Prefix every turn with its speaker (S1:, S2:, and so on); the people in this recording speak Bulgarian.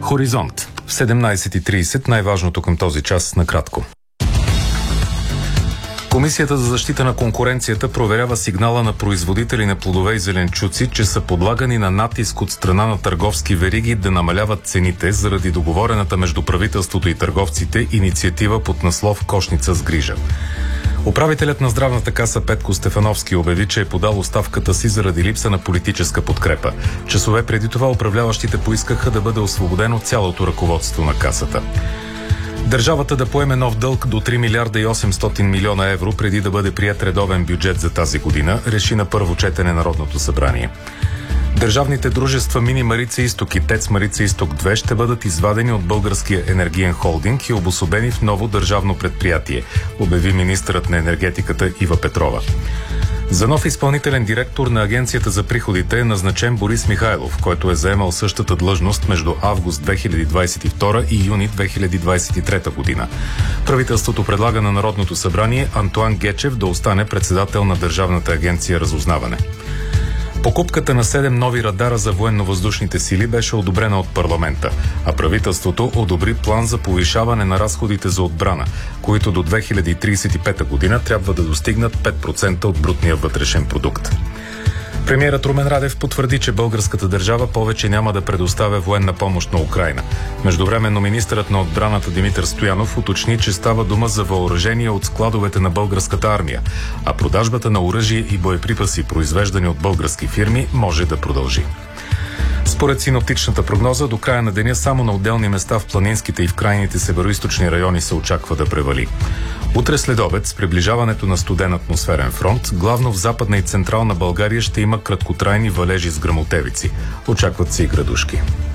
S1: Хоризонт. В 17:30 най-важното към този час накратко. Комисията за защита на конкуренцията проверява сигнала на производители на плодове и зеленчуци, че са подлагани на натиск от страна на търговски вериги да намаляват цените заради договорената между правителството и търговците инициатива под наслов "Кошница с грижа". Управителят на здравната каса Петко Стефановски обяви, че е подал оставката си заради липса на политическа подкрепа. Часове преди това управляващите поискаха да бъде освободено цялото ръководство на касата. Държавата да поеме нов дълг до 3 милиарда и 800 милиона евро преди да бъде приет редовен бюджет за тази година, реши на първо четене Народното събрание. Държавните дружества Мини Марица Изток и ТЕЦ Марица Изток 2 ще бъдат извадени от Българския енергиен холдинг и обособени в ново държавно предприятие, обяви министърът на енергетиката Ива Петрова. За нов изпълнителен директор на Агенцията за приходите е назначен Борис Михайлов, който е заемал същата длъжност между август 2022 и юни 2023 година. Правителството предлага на Народното събрание Антоан Гечев да остане председател на Държавната агенция разузнаване. Покупката на 7 нови радара за военно-въздушните сили беше одобрена от парламента, а правителството одобри план за повишаване на разходите за отбрана, които до 2035 година трябва да достигнат 5% от брутния вътрешен продукт. Премиерът Румен Радев потвърди, че българската държава повече няма да предоставя военна помощ на Украйна. Междувременно министърът на отбраната Димитър Стоянов уточни, че става дума за въоръжение от складовете на българската армия, а продажбата на оръжие и боеприпаси, произвеждани от български фирми, може да продължи. Според синоптичната прогноза, до края на деня само на отделни места в планинските и в крайните североизточни райони се очаква да превали. Утре следобед, с приближаването на студен атмосферен фронт, главно в Западна и Централна България ще има краткотрайни валежи с гръмотевици. Очакват се и градушки.